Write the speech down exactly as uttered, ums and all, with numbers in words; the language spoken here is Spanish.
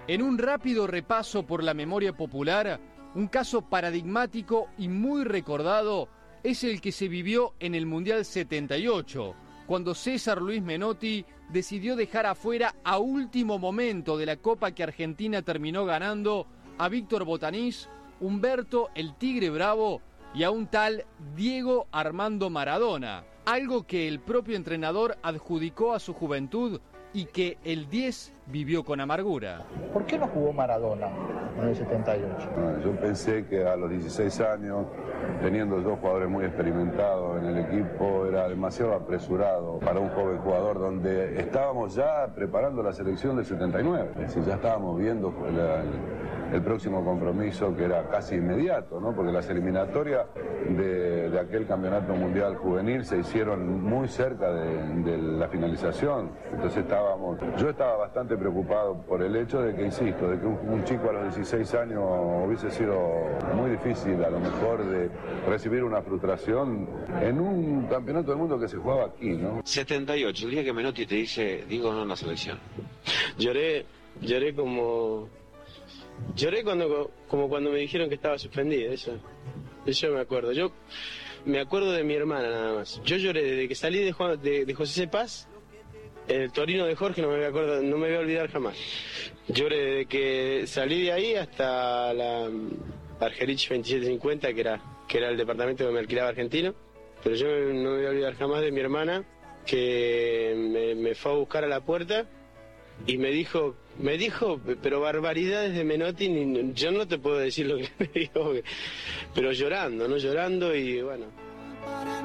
En un rápido repaso por la memoria popular, un caso paradigmático y muy recordado es el que se vivió en el Mundial setenta y ocho, cuando César Luis Menotti decidió dejar afuera a último momento de la Copa que Argentina terminó ganando a Víctor Botanís, Humberto el Tigre Bravo y a un tal Diego Armando Maradona, algo que el propio entrenador adjudicó a su juventud y que el diez vivió con amargura. ¿Por qué no jugó Maradona en el setenta y ocho? Yo pensé que a los dieciséis años, teniendo dos jugadores muy experimentados en el equipo, era demasiado apresurado para un joven jugador, donde estábamos ya preparando la selección del setenta y nueve. Es decir, ya estábamos viendo la, el, el próximo compromiso, que era casi inmediato, ¿no? Porque las eliminatorias de, de aquel campeonato mundial juvenil se hicieron muy cerca de, de la finalización. Entonces estábamos, yo estaba bastante preocupado por el hecho de que, insisto, de que un, un chico a los dieciséis años hubiese sido muy difícil a lo mejor de recibir una frustración en un campeonato del mundo que se jugaba aquí, ¿no? setenta y ocho, el día que Menotti te dice, digo no en la selección. Lloré, lloré como... Lloré cuando, como cuando me dijeron que estaba suspendido, eso. Eso me acuerdo. Yo me acuerdo de mi hermana nada más. Yo lloré desde que salí de, Juan, de, de José Cepaz. El Torino de Jorge no me voy a acordar, no me voy a olvidar jamás. Lloré desde que salí de ahí hasta la Argerich veintisiete cincuenta, que era, que era el departamento que me alquilaba argentino. Pero yo no me voy a olvidar jamás de mi hermana, que me, me fue a buscar a la puerta y me dijo, me dijo, pero barbaridades de Menotti, ni, yo no te puedo decir lo que me dijo, pero llorando, ¿no? Llorando y bueno.